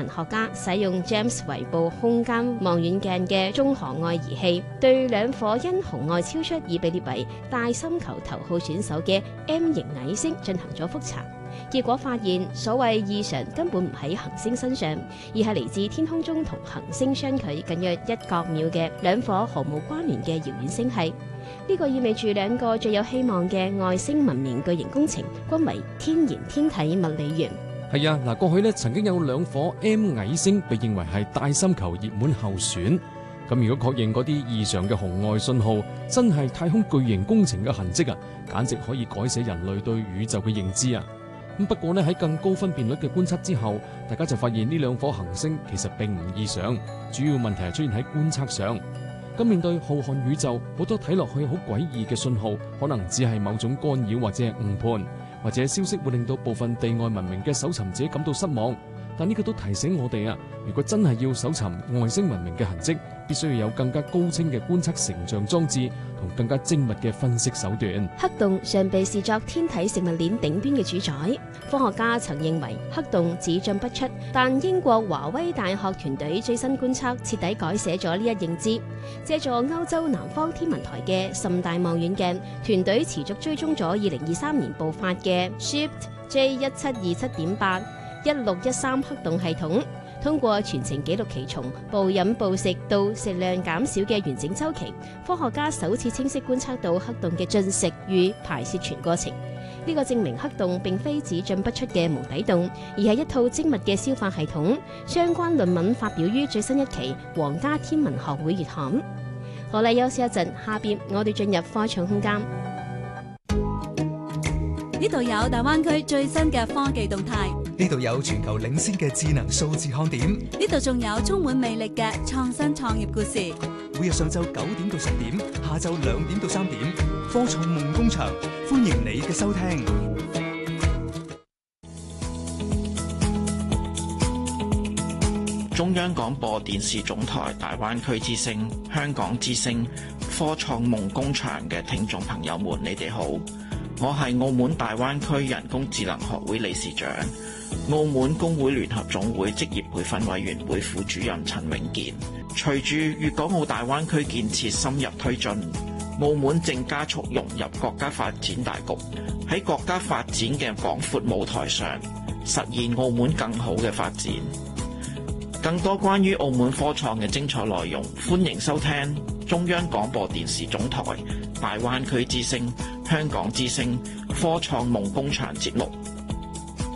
文學家使用 James 維布空間望遠鏡嘅中紅外儀器，對兩顆因紅外超出而被列為大深球頭號選手嘅 M 型矮星進行咗複查。結果發現，所謂異常根本唔喺行星身上，而係嚟自天空中同行星相距僅約1角秒嘅兩顆毫無關聯嘅遙遠星系。呢個意味住兩個最有希望嘅外星文明巨型工程均為天然天體物理員。 係啊，過去曾經有兩顆 M 矮星被認為係大深球熱門候選。咁如果確認嗰啲異常嘅紅外信號真係太空巨型工程嘅痕跡啊，簡直可以改寫人類對宇宙嘅認知啊！不過喺更高分辨率嘅觀測之後，大家就發現呢兩顆行星其實並唔異常，主要問題係出現喺觀測上。咁面對浩瀚宇宙，好多睇落去好詭異嘅信號，可能只係某種干擾或者係誤判，或者消息會令到部分地外文明嘅搜尋者感到失望。但呢個都提醒我哋啊，如果真係要搜尋外星文明嘅痕跡，必須要有更加高清嘅觀測成像裝置同更加精密嘅分析手段。 黑洞常被視作天體食物鏈頂端嘅主宰。科學家曾認為黑洞只進不出，但英國華威大學團隊最新觀測徹底改寫咗呢一認知。借助歐洲南方天文台嘅甚大望遠鏡，團隊持續追蹤咗2023年爆發嘅 Shift J1727.8 1613黑洞系統，通過全程記錄其從暴飲暴食到食量減少嘅完整周期，科學家首次清晰觀測到黑洞嘅進食與排泄全過程。呢個證明黑洞並非只進不出嘅無底洞，而係一套精密嘅消化系統。相關論文發表於最新一期《皇家天文學會月刊》。好啦，休息一陣，下邊我哋進入科創空間。 呢度有大灣區最新嘅科技動態， 呢度有全球領先嘅智能數字看點， 呢度仲有充滿魅力嘅創新創業故事。 每日上晝9點到10點，下晝2點到3點，科創夢工場，歡迎你嘅收聽。 中央廣播電視總台大灣區之聲、香港之聲、科創夢工場嘅聽眾朋友們，你哋好。我係澳門大灣區人工智能學會理事長、澳門工會聯合總會職業培訓委員會副主任陳永健。隨住粵港澳大灣區建設深入推進，澳門正加速融入國家發展大局，喺國家發展嘅廣闊舞台上，實現澳門更好嘅發展。更多關於澳門科創嘅精彩內容，歡迎收聽中央廣播電視總台大灣區之聲、香港之聲科創夢工場節目。